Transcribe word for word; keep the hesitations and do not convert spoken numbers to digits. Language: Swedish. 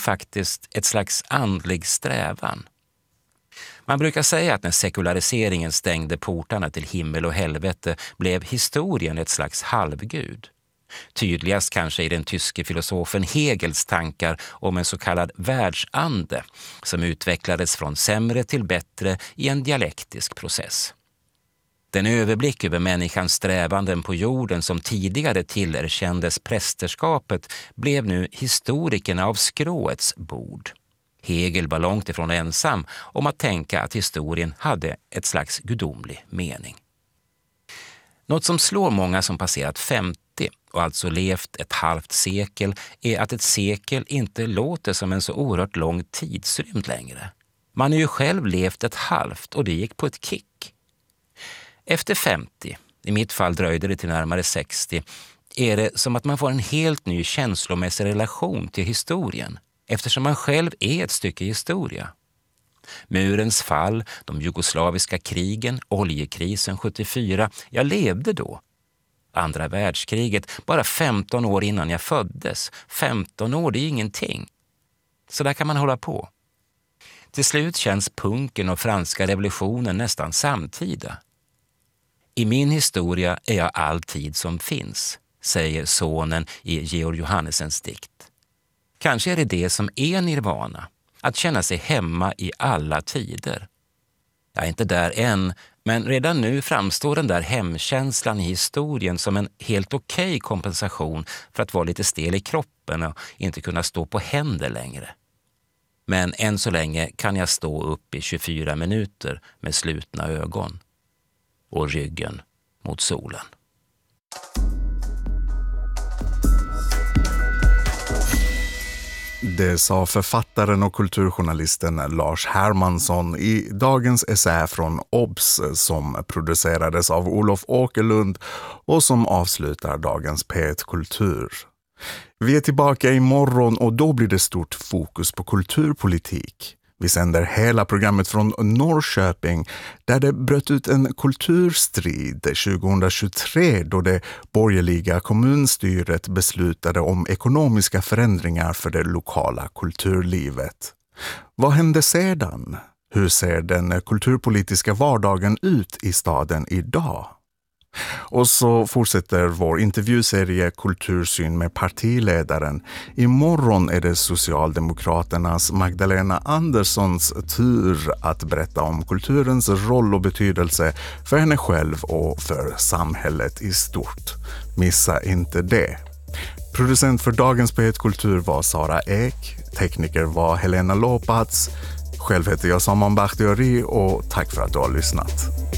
faktiskt ett slags andlig strävan. Man brukar säga att när sekulariseringen stängde portarna till himmel och helvete blev historien ett slags halvgud. Tydligast kanske i den tyske filosofen Hegels tankar om en så kallad världsande som utvecklades från sämre till bättre i en dialektisk process. Den överblick över människans strävanden på jorden som tidigare tillerkändes prästerskapet blev nu historikerna av skråets bord. Hegel var långt ifrån ensam om att tänka att historien hade ett slags gudomlig mening. Något som slår många som passerat femtio och alltså levt ett halvt sekel är att ett sekel inte låter som en så oerhört lång tidsrymd längre. Man har ju själv levt ett halvt och det gick på ett kick. Efter femtio, i mitt fall dröjde det till närmare sextio, är det som att man får en helt ny känslomässig relation till historien eftersom man själv är ett stycke historia. Murens fall, de jugoslaviska krigen, oljekrisen sjuttiofyra, jag levde då. Andra världskriget, bara femton år innan jag föddes. femton år, det är ingenting. Så där kan man hålla på. Till slut känns punken och franska revolutionen nästan samtida. I min historia är jag all tid som finns, säger sonen i Georg Johannessens dikt. Kanske är det det som är nirvana, att känna sig hemma i alla tider. Jag är inte där än, men redan nu framstår den där hemkänslan i historien som en helt okej kompensation för att vara lite stel i kroppen och inte kunna stå på händer längre. Men än så länge kan jag stå upp i tjugofyra minuter med slutna ögon och ryggen mot solen. Det sa författaren och kulturjournalisten Lars Hermansson i dagens essä från Obs som producerades av Olof Åkerlund och som avslutar dagens P ett Kultur. Vi är tillbaka imorgon och då blir det stort fokus på kulturpolitik. Vi sänder hela programmet från Norrköping där det bröt ut en kulturstrid tjugohundratjugotre då det borgerliga kommunstyret beslutade om ekonomiska förändringar för det lokala kulturlivet. Vad hände sedan? Hur ser den kulturpolitiska vardagen ut i staden idag? Och så fortsätter vår intervjuserie Kultursyn med partiledaren. Imorgon är det Socialdemokraternas Magdalena Anderssons tur att berätta om kulturens roll och betydelse för henne själv och för samhället i stort. Missa inte det. Producent för dagens P ett Kultur var Sara Ek, tekniker var Helena Lopats. Själv heter jag Saman Bakhtiari och tack för att du har lyssnat.